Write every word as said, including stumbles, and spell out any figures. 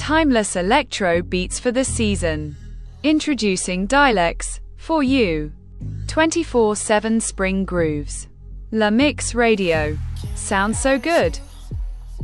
timeless electro beats for the season. Introducing Dilex, for you. twenty-four seven Spring Grooves. La Mix Radio. Sounds so good.